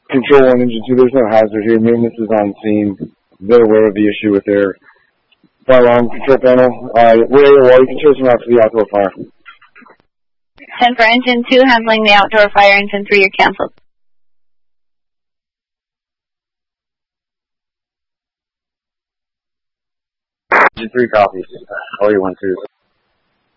Control 1, Engine 2, there's no hazard here. Maintenance is on scene. They're aware of the issue with their fire alarm control panel. We're AWOL. You can chase them out to the outdoor fire. 10 for Engine 2, handling the outdoor fire. Engine 3, you're canceled. Engine 3 copies. OE 1-2.